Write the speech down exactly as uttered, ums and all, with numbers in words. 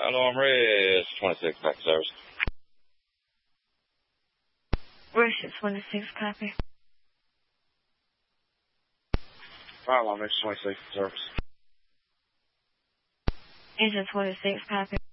Alarm Res twenty-six, back to service. Res twenty-six, copy. Fire alarm Res twenty-six, service. Engine twenty-six, copy.